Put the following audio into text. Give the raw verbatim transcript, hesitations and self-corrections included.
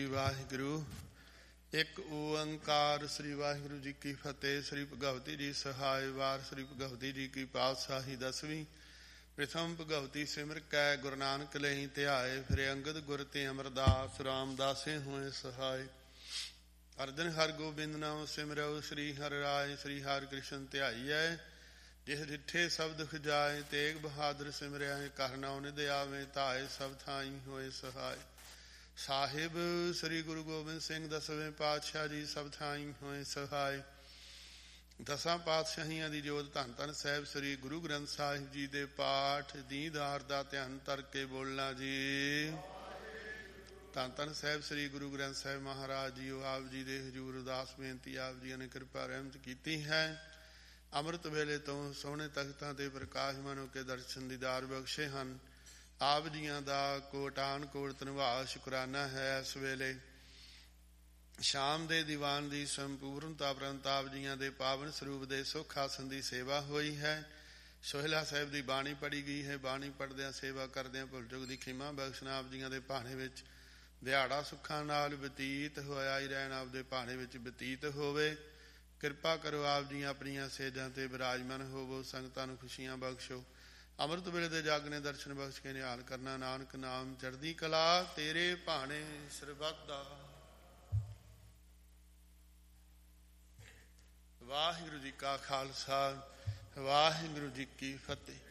ਵਾਹਿਗੁਰੂ। ਇੱਕ ਓੰਕਾਰ। ਸ੍ਰੀ ਵਾਹਿਗੁਰੂ ਜੀ ਕੀ ਫਤਿਹ। ਸ੍ਰੀ ਭਗਵਤੀ ਜੀ ਸਹਾਇ ਵਾਰ। ਸ੍ਰੀ ਭਗਵਤੀ ਜੀ ਕੀ ਪਾਤਸ਼ਾਹੀ ਦਸਵੀਂ। ਪ੍ਰਥਮ ਭਗਵਤੀ ਸਿਮਰ ਕੈ ਗੁਰੂ ਨਾਨਕ ਲਈ ਧਿਆਏ। ਫਿਰ ਅੰਗਦ ਗੁਰ ਤੇ ਅਮਰਦਾਸ ਰਾਮਦਾਸੇ ਹੋਏ ਸਹਾਇ। ਅਰਜਨ ਹਰ ਗੋਬਿੰਦ ਨਾਮ ਸਿਮਰਉ। ਸ੍ਰੀ ਹਰਿ ਰਾਇ ਸ੍ਰੀ ਹਰਿ ਕ੍ਰਿਸ਼ਨ ਧਿਆਈਐ। ਜਿਹ ਡਿਠੇ ਸਭ ਦੁਖ ਜਾਏ। ਤੇਗ ਬਹਾਦਰ ਸਿਮਰਿਆ ਕਰ ਨਾਉ ਨਿਧ ਆਵੇ ਧਾਏ। ਸਭ ਥਾਈ ਹੋਏ ਸਹਾਇ। ਸਾਹਿਬ ਸ੍ਰੀ ਗੁਰੂ ਗੋਬਿੰਦ ਸਿੰਘ ਦਸਵੇਂ ਪਾਤਸ਼ਾਹ ਜੀ ਸਭ ਥਾਈ ਹੋਏ ਸਹਾਇ। ਦਸਾਂ ਪਾਤਸ਼ਾਹੀਆਂ ਦੀ ਜੋਤ ਧੰਨ ਧੰਨ ਸਾਹਿਬ ਸ੍ਰੀ ਗੁਰੂ ਗ੍ਰੰਥ ਸਾਹਿਬ ਜੀ ਦੇ ਪਾਠ ਦੀਦਾਰ ਦਾ ਧਿਆਨ ਧਰ ਕੇ ਬੋਲਣਾ ਜੀ। ਧੰਨ ਧੰਨ ਸਾਹਿਬ ਸ੍ਰੀ ਗੁਰੂ ਗ੍ਰੰਥ ਸਾਹਿਬ ਮਹਾਰਾਜ ਜੀਓ ਆਪ ਜੀ ਦੇ ਹਜ਼ੂਰ ਉਦਾਸ ਬੇਨਤੀ ਆਪ ਜੀ ਨੇ ਕਿਰਪਾ ਰਹਿਮਤ ਕੀਤੀ ਹੈ। ਅੰਮ੍ਰਿਤ ਵੇਲੇ ਤੋਂ ਸੋਹਣੇ ਤਖਤਾਂ ਤੇ ਪ੍ਰਕਾਸ਼ਮਾਨ ਹੋ ਕੇ ਦਰਸ਼ਨ ਦੀਦਾਰ ਬਖਸ਼ੇ ਹਨ। ਆਪ ਜੀਆਂ ਦਾ ਕੋਟਾਨ ਕੋਟ ਧੰਨਵਾਦ ਸ਼ੁਕਰਾਨਾ ਹੈ। ਇਸ ਵੇਲੇ ਸ਼ਾਮ ਦੇ ਦੀਵਾਨ ਦੀ ਸੰਪੂਰਨਤਾ ਉਪਰੰਤ ਆਪ ਜੀਆਂ ਦੇ ਪਾਵਨ ਸਰੂਪ ਦੇ ਸੁੱਖ ਆਸਨ ਦੀ ਸੇਵਾ ਹੋਈ ਹੈ। ਸੋਹਿਲਾ ਸਾਹਿਬ ਦੀ ਬਾਣੀ ਪੜ੍ਹੀ ਗਈ ਹੈ। ਬਾਣੀ ਪੜ੍ਹਦਿਆਂ ਸੇਵਾ ਕਰਦਿਆਂ ਭੁੱਲ ਚੁੱਕ ਦੀ ਖਿਮਾ ਬਖਸ਼ਣਾ। ਆਪ ਜੀਆਂ ਦੇ ਭਾਣੇ ਵਿੱਚ ਦਿਹਾੜਾ ਸੁੱਖਾਂ ਨਾਲ ਬਤੀਤ ਹੋਇਆ ਹੀ ਰਹਿਣ। ਆਪ ਦੇ ਭਾਣੇ ਵਿੱਚ ਬਤੀਤ ਹੋਵੇ। ਕਿਰਪਾ ਕਰੋ ਆਪ ਜੀਆਂ ਆਪਣੀਆਂ ਸੇਜਾਂ ਤੇ ਬਿਰਾਜਮਾਨ ਹੋਵੋ। ਸੰਗਤਾਂ ਨੂੰ ਖੁਸ਼ੀਆਂ ਬਖਸ਼ੋ। ਅੰਮ੍ਰਿਤ ਵੇਲੇ ਦੇ ਜਾਗਨੇ ਦਰਸ਼ਨ ਬਖਸ਼ ਕੇ ਨਿਹਾਲ ਕਰਨਾ। ਨਾਨਕ ਨਾਮ ਚੜ੍ਹਦੀ ਕਲਾ ਤੇਰੇ ਭਾਣੇ ਸਰਬੱਤ ਦਾ। ਵਾਹਿਗੁਰੂ ਜੀ ਕਾ ਖਾਲਸਾ ਵਾਹਿਗੁਰੂ ਜੀ ਕੀ ਫਤਿਹ।